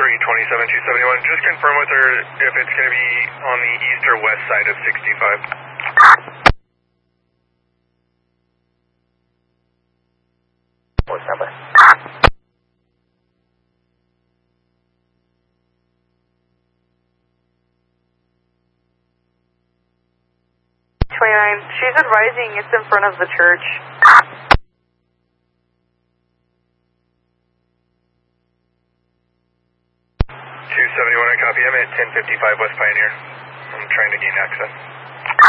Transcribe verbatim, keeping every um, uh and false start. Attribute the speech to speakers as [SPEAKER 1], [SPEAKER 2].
[SPEAKER 1] three twenty-seven two seventy-one. Just confirm with her if it's going to be on the east or west side of sixty-five.
[SPEAKER 2] What's number?
[SPEAKER 3] twenty-nine. She's advising it's in front of the church.
[SPEAKER 1] two seventy-one, I copy. I'm at ten fifty-five West Pioneer. I'm trying to gain access.